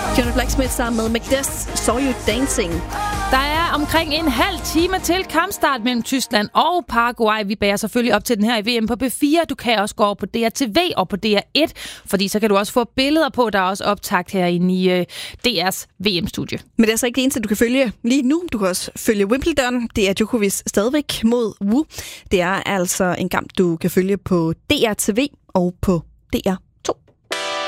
Johnny Blacksmith sammen med Magdes, Saw You Dancing. Der er omkring en halv time til kampstart mellem Tyskland og Paraguay. Vi bærer selvfølgelig op til den her i VM på B4. Du kan også gå over på DRTV og på DR1, fordi så kan du også få billeder på. Der er også optakt herinde i DR's VM-studie. Men det er så ikke det eneste, du kan følge lige nu. Du kan også følge Wimbledon. Det er Djokovic stadigvæk mod Wu. Det er altså en kamp, du kan følge på DRTV og på DR.